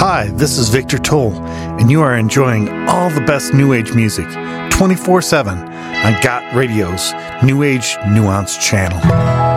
Hi, this is Victor Toll, and you are enjoying all the best New Age music 24/7 on Got Radio's New Age Nuance channel.